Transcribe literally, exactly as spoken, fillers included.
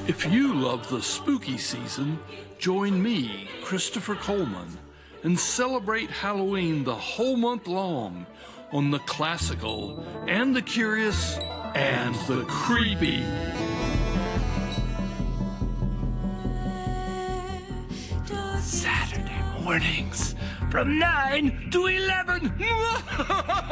If you love the spooky season, join me, Christopher Coleman, and celebrate Halloween the whole month long on the classical and the curious and the creepy. Saturday mornings from nine to eleven.